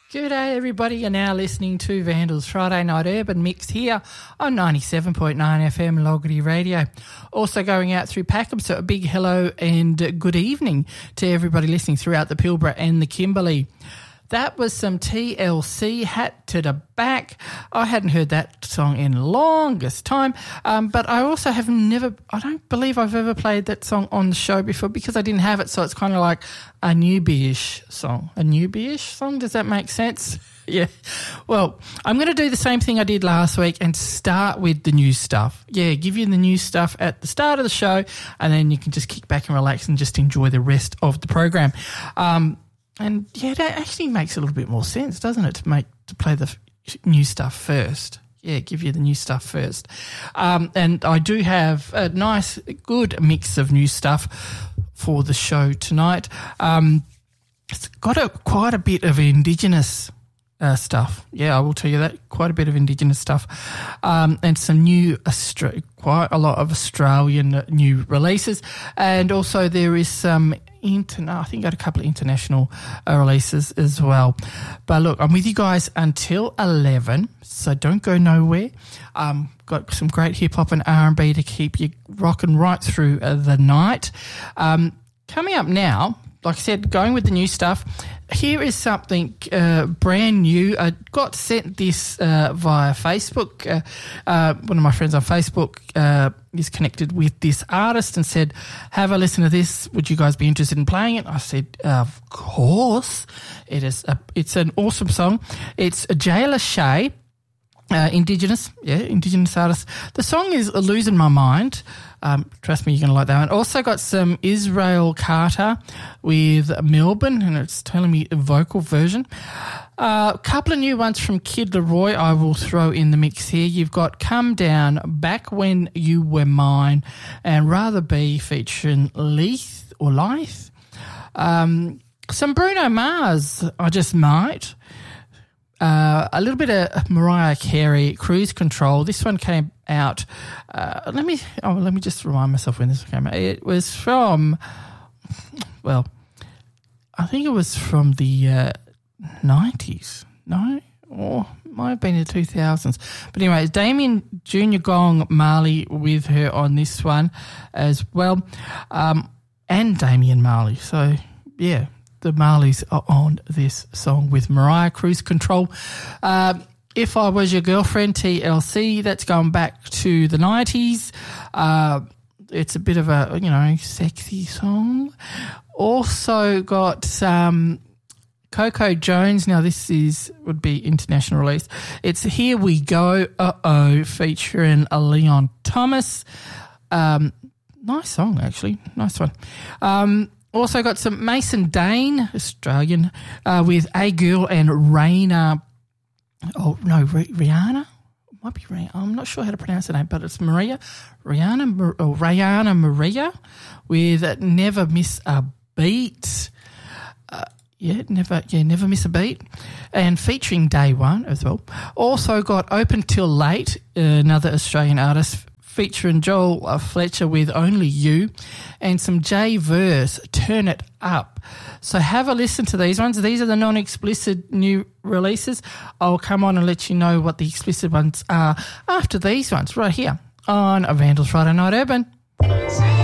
Good day, everybody. You're now listening to Vandals Friday Night Urban Mix here on 97.9 FM Logarty Radio. Also going out through Packham, so a big hello and good evening to everybody listening throughout the Pilbara and the Kimberley. That was some TLC, Hat to the Back. I hadn't heard that song in longest time, but I also have I don't believe I've ever played that song on the show before because I didn't have it, so it's kind of like a newbie-ish song. A newbie-ish song, does that make sense? Yeah. Well, I'm going to do the same thing I did last week and start with the new stuff. Yeah, give you the new stuff at the start of the show, and then you can just kick back and relax and just enjoy the rest of the program. And yeah, that actually makes a little bit more sense, doesn't it, to play the new stuff first? Yeah, give you the new stuff first. And I do have a nice, good mix of new stuff for the show tonight. It's got quite a bit of Indigenous stuff. Yeah, I will tell you that, quite a bit of Indigenous stuff. And some new, quite a lot of Australian new releases. And also there is some I think I got a couple of international releases as well. But look, I'm with you guys until 11, so don't go nowhere. Got some great hip-hop and R&B to keep you rocking right through the night. Coming up now, like I said, going with the new stuff, here is something brand new. I got sent this via Facebook. One of my friends on Facebook is connected with this artist and said, have a listen to this. Would you guys be interested in playing it? I said, of course. It's an awesome song. It's Jayla Shea, Indigenous artist. The song is Losing My Mind. Trust me, you're going to like that one. Also got some Israel Carter with Melbourne, and it's telling me a vocal version. A couple of new ones from Kid Leroy I will throw in the mix here. You've got Come Down, Back When You Were Mine, and Rather Be featuring Leith. Some Bruno Mars, I Just Might. A little bit of Mariah Carey, Cruise Control. This one came out. Let me just remind myself when this came out. It was from, well, I think it was from the 90s. No, or might have been the 2000s. But anyway, Damien Junior Gong Marley with her on this one as well, and Damian Marley. So yeah. The Marleys are on this song with Mariah, Cruise Control. If I Was Your Girlfriend, TLC, that's going back to the 90s. It's a bit of a, sexy song. Also got Coco Jones. Now this would be international release. It's Here We Go, Uh-Oh, featuring Leon Thomas. Nice song, actually. Nice one. Also got some Mason Dane, Australian, with A Girl and Rihanna. Oh, no, Rihanna? It might be Rihanna. I'm not sure how to pronounce the name, but it's Rihanna Maria with Never Miss a Beat. Never Miss a Beat. And featuring Day One as well. Also got Open Till Late, another Australian artist, featuring Joel Fletcher with Only You, and some Jay Verse, Turn It Up. So have a listen to these ones. These are the non-explicit new releases. I'll come on and let you know what the explicit ones are after these ones right here on Vandals Friday Night Urban.